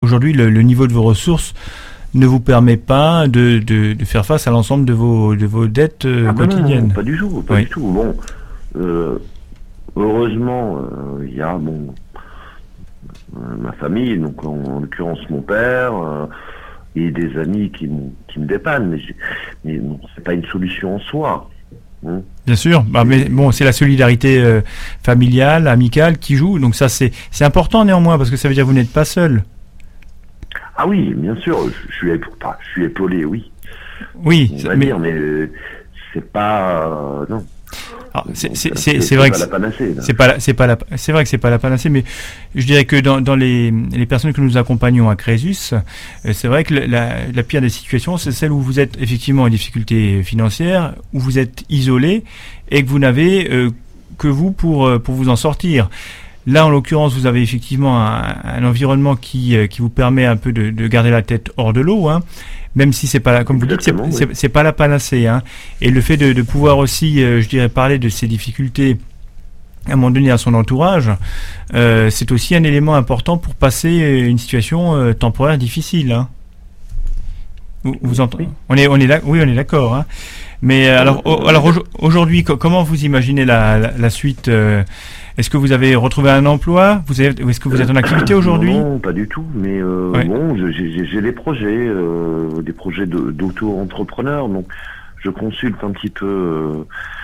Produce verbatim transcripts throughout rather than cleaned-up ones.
aujourd'hui, le, le niveau de vos ressources ne vous permet pas de, de, de faire face à l'ensemble de vos, de vos dettes euh, ah, quotidiennes. Non, non, pas du tout, pas oui. du tout. Bon, euh, heureusement, il euh, y a bon, euh, ma famille, donc en, en l'occurrence mon père, euh, et des amis qui, qui me dépannent, mais, mais bon, c'est pas une solution en soi. Hein. Bien sûr, bah, mais bon, c'est la solidarité euh, familiale, amicale qui joue, donc ça c'est, c'est important néanmoins, parce que ça veut dire que vous n'êtes pas seul. Ah oui, bien sûr, je suis, enfin, je suis épaulé, oui. Oui, on va mais... dire, mais euh, c'est pas euh, non. Alors, c'est, c'est, c'est, c'est vrai que c'est, c'est pas la, c'est pas la, c'est vrai que c'est pas la panacée, mais je dirais que dans, dans les, les personnes que nous accompagnons à Crésus, c'est vrai que la, la pire des situations, c'est celle où vous êtes effectivement en difficulté financière, où vous êtes isolé et que vous n'avez euh, que vous pour pour vous en sortir. Là, en l'occurrence, vous avez effectivement un, un environnement qui, euh, qui vous permet un peu de, de garder la tête hors de l'eau, hein, même si c'est pas la, comme vous dites, c'est, oui. c'est, c'est pas la panacée. Hein. Et le fait de, de pouvoir aussi, euh, je dirais, parler de ces difficultés à un moment donné à son entourage, euh, c'est aussi un élément important pour passer une situation euh, temporaire difficile. Hein. Vous, vous entendez ? Oui. On est, on est là, oui, on est d'accord. Hein. Mais euh, alors, oh, alors aujourd'hui, comment vous imaginez la, la, la suite euh, Est-ce que vous avez retrouvé un emploi? Vous avez, est-ce que vous êtes en activité aujourd'hui? Non, non, pas du tout. Mais euh, ouais. bon, j'ai, j'ai des projets, euh, des projets de, d'auto-entrepreneur. Donc, je consulte un petit peu, euh,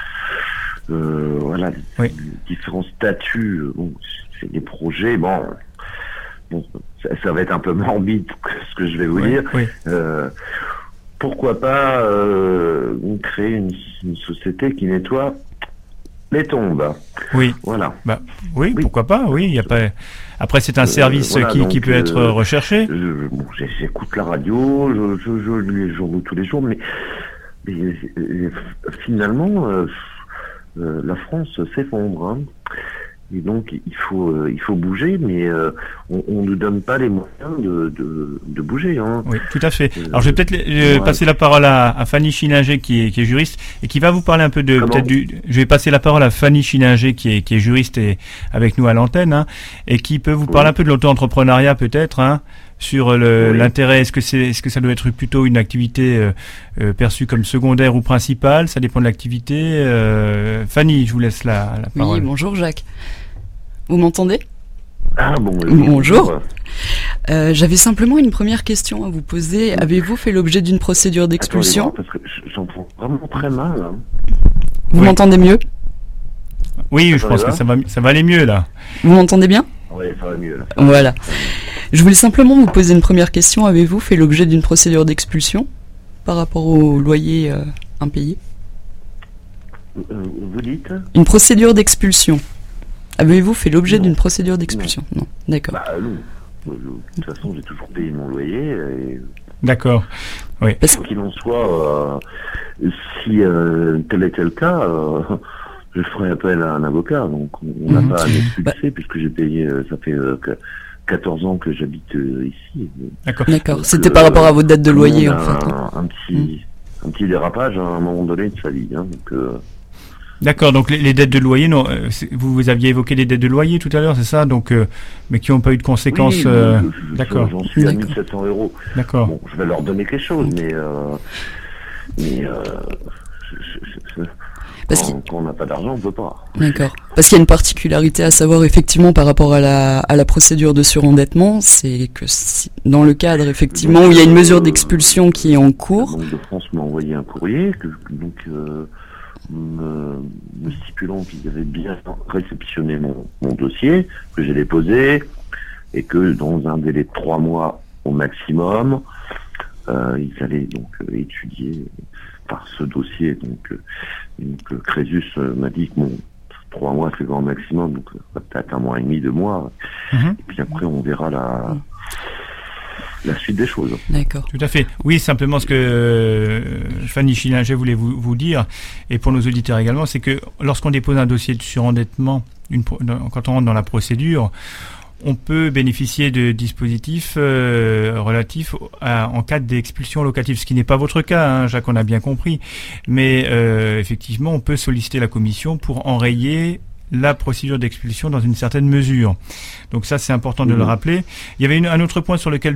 euh, voilà, oui. différents statuts. Bon, c'est des projets. Bon, bon, ça, ça va être un peu morbide ce que je vais vous oui, dire. Oui. Euh, pourquoi pas euh, créer une, une société qui nettoie les tombes. Oui. Voilà. Bah, oui, oui, pourquoi pas, oui. Y a pas... Après, c'est un service euh, voilà, qui, donc, qui peut euh, être recherché. Je, bon, j'écoute la radio, je, je, je lis les journaux tous les jours, mais, mais euh, finalement, euh, euh, la France s'effondre. Hein. Et donc, il faut, euh, il faut bouger, mais euh, on ne nous donne pas les moyens de, de, de bouger. Hein. Oui, tout à fait. Alors, je vais peut-être euh, ouais. passer la parole à, à Fanny Chininger, qui est, qui est juriste, et qui va vous parler un peu de... peut-être du, je vais passer la parole à Fanny Chininger, qui est, qui est juriste et avec nous à l'antenne, hein, et qui peut vous parler oui. un peu de l'auto-entrepreneuriat, peut-être, hein, sur le, oui. l'intérêt. Est-ce que, c'est, est-ce que ça doit être plutôt une activité euh, euh, perçue comme secondaire ou principale? Ça dépend de l'activité. Euh, Fanny, je vous laisse la, la parole. Oui, bonjour Jacques. Vous m'entendez? Ah bon. Oui, bonjour. Euh, j'avais simplement une première question à vous poser. Oui. Avez-vous fait l'objet d'une procédure d'expulsion? Attendez, parce que j'entends vraiment très mal. Hein. Vous oui. m'entendez mieux? Oui, Attendez je pense là. que ça va, ça va aller mieux là. Vous m'entendez bien? Oui, ça va mieux là. Voilà. Je voulais simplement vous poser une première question. Avez-vous fait l'objet d'une procédure d'expulsion par rapport au loyer euh, impayé? euh, Vous dites? Une procédure d'expulsion. Avez-vous fait l'objet non. d'une procédure d'expulsion? Non. non. D'accord. Bah non. De toute façon, j'ai toujours payé mon loyer. Et... D'accord. Oui. Parce qu'il en soit, euh, si euh, tel était le cas, euh, je ferai appel à un avocat. Donc, on n'a mmh. pas à m'expulser bah. puisque j'ai payé. Euh, ça fait euh, quatorze ans que j'habite euh, ici. D'accord. D'accord. Donc, C'était euh, par rapport à votre date de loyer, en fait. Un, un petit, mmh. un petit dérapage à un moment donné de sa vie. Hein, donc. Euh, D'accord, donc les, les dettes de loyer, non, euh, vous, vous aviez évoqué les dettes de loyer tout à l'heure, c'est ça, donc, euh, mais qui n'ont pas eu de conséquences. Oui, euh, je, d'accord. J'en suis à mille sept cents euros. D'accord. Bon, je vais leur donner quelque chose, mais, euh, mais euh, je, je, je, Parce quand, quand on n'a pas d'argent, on ne peut pas. D'accord. Parce qu'il y a une particularité à savoir effectivement par rapport à la, à la procédure de surendettement, c'est que si, dans le cadre effectivement donc, où il y a une mesure d'expulsion qui est en cours. La Banque de France m'a envoyé un courrier, que, donc. Euh, Me, me stipulant qu'ils avaient bien réceptionné mon, mon dossier, que j'ai déposé, et que dans un délai de trois mois au maximum, euh, ils allaient donc euh, étudier par ce dossier. Donc, euh, donc euh, Crésus euh, m'a dit que bon, trois mois c'est grand maximum, donc euh, peut-être un mois et demi, deux mois, mm-hmm. et puis après on verra la... Mm. la suite des choses. D'accord. Tout à fait. Oui, simplement ce que euh, Fanny Chininger voulait vous, vous dire, et pour nos auditeurs également, c'est que lorsqu'on dépose un dossier de surendettement, une, quand on rentre dans la procédure, on peut bénéficier de dispositifs euh, relatifs à, en cas d'expulsion locative, ce qui n'est pas votre cas, hein, Jacques, on a bien compris. Mais euh, effectivement, on peut solliciter la commission pour enrayer la procédure d'expulsion dans une certaine mesure. Donc ça, c'est important de mmh. le rappeler. Il y avait une, un autre point sur lequel